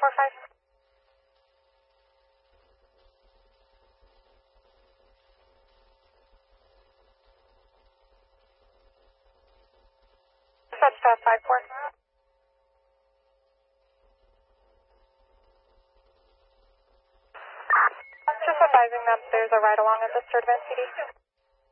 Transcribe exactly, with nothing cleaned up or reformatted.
four five. Dispatch to five four. Just advising that there's a ride along at the Sturdivant C D.